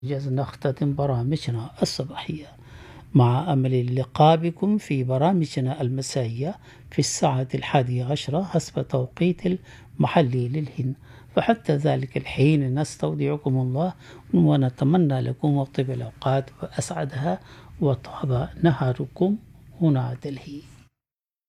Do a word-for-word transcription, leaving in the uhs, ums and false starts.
جاز نختتم برامجنا الصباحية مع أمل اللقاء بكم في برامجنا المسائية في الساعة الحادية عشرة حسب توقيت المحلي للهند. فحتى ذلك الحين نستودعكم الله ونتمنى لكم طيب الأوقات وأسعدها وطاب نهاركم. هنا دلهي.